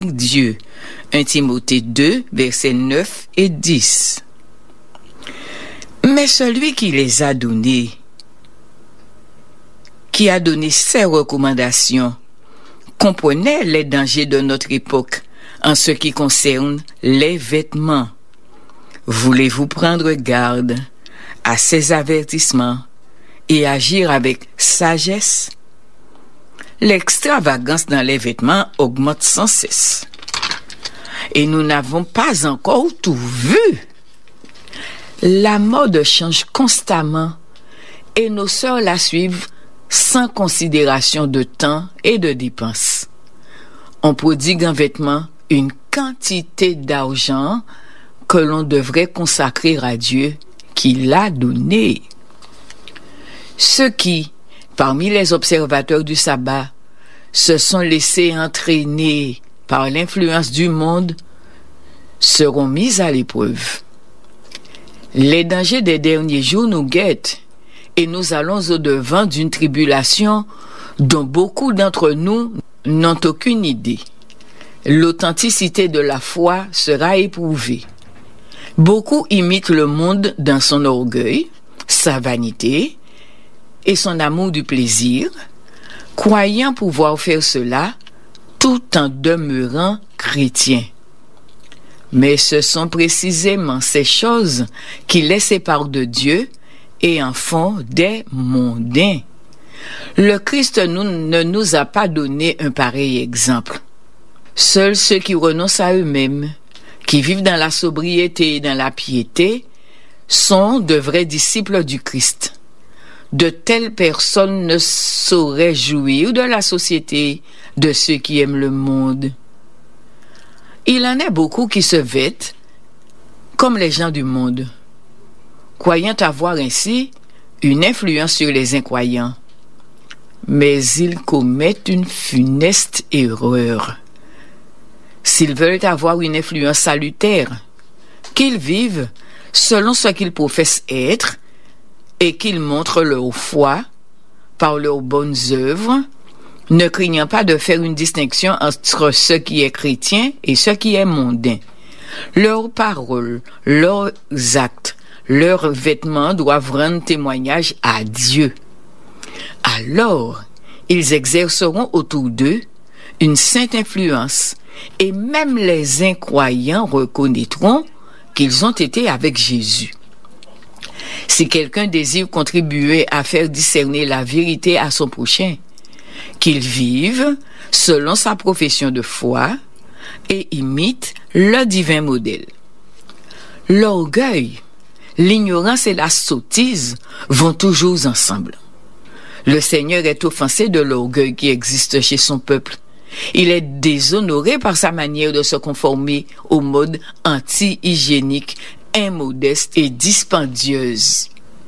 Dieu. 1 Timothée 2, versets 9 et 10. Mais celui qui les a donnés, qui a donné ses recommandations, comprenait les dangers de notre époque en ce qui concerne les vêtements. Voulez-vous prendre garde à ces avertissements et agir avec sagesse? L'extravagance dans les vêtements augmente sans cesse. Et nous n'avons pas encore tout vu. La mode change constamment et nos sœurs la suivent sans considération de temps et de dépenses. On prodigue en vêtements une quantité d'argent que l'on devrait consacrer à Dieu qui l'a donné. Ceux qui, parmi les observateurs du sabbat, se sont laissés entraîner par l'influence du monde seront mis à l'épreuve. Les dangers des derniers jours nous guettent et nous allons au-devant d'une tribulation dont beaucoup d'entre nous n'ont aucune idée. L'authenticité de la foi sera éprouvée. Beaucoup imitent le monde dans son orgueil, sa vanité et son amour du plaisir, croyant pouvoir faire cela tout en demeurant chrétiens. Mais ce sont précisément ces choses qui les séparent de Dieu et en font des mondains. Le Christ ne nous a pas donné un pareil exemple. Seuls ceux qui renoncent à eux-mêmes, qui vivent dans la sobriété et dans la piété, sont de vrais disciples du Christ. De telles personnes ne sauraient jouir de la société de ceux qui aiment le monde. Il en est beaucoup qui se vêtent comme les gens du monde, croyant avoir ainsi une influence sur les incroyants. Mais ils commettent une funeste erreur. S'ils veulent avoir une influence salutaire, qu'ils vivent selon ce qu'ils professent être et qu'ils montrent leur foi par leurs bonnes œuvres, ne craignant pas de faire une distinction entre ce qui est chrétien et ce qui est mondain. Leurs paroles, leurs actes, leurs vêtements doivent rendre témoignage à Dieu. Alors, ils exerceront autour d'eux une sainte influence et même les incroyants reconnaîtront qu'ils ont été avec Jésus. Si quelqu'un désire contribuer à faire discerner la vérité à son prochain, qu'il vive selon sa profession de foi et imite le divin modèle. L'orgueil, l'ignorance et la sottise vont toujours ensemble. Le Seigneur est offensé de l'orgueil qui existe chez son peuple. Il est déshonoré par sa manière de se conformer aux modes anti-hygiéniques, immodestes et dispendieuses.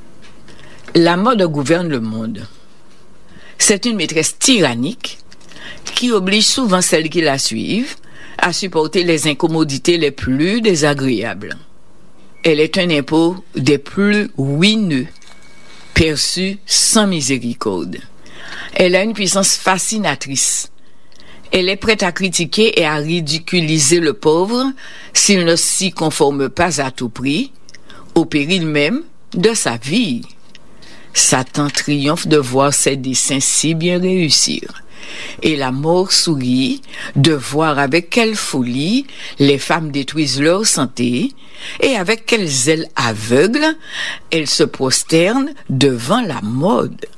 La mode gouverne le monde. C'est une maîtresse tyrannique qui oblige souvent celles qui la suivent à supporter les incommodités les plus désagréables. Elle est un impôt des plus ruineux, perçu sans miséricorde. Elle a une puissance fascinatrice. Elle est prête à critiquer et à ridiculiser le pauvre s'il ne s'y conforme pas à tout prix, au péril même de sa vie. Satan triomphe de voir ses desseins si bien réussir. Et la mort sourit de voir avec quelle folie les femmes détruisent leur santé et avec quel zèle aveugle elles se prosternent devant la mode.